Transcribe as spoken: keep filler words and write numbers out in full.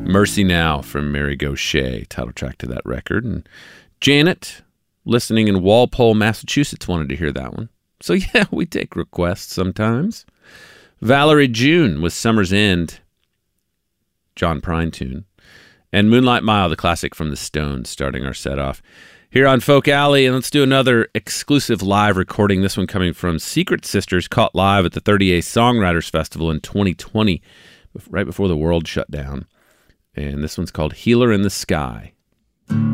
Mercy Now from Mary Gauthier, title track to that record. And Janet, listening in Walpole, Massachusetts, wanted to hear that one. So yeah, we take requests sometimes. Valerie June with Summer's End, John Prine tune. And Moonlight Mile, the classic from the Stones, starting our set off here on Folk Alley. And let's do another exclusive live recording. This one coming from Secret Sisters, caught live at the thirty-eighth Songwriters Festival in twenty twenty, right before the world shut down. And this one's called Healer in the Sky.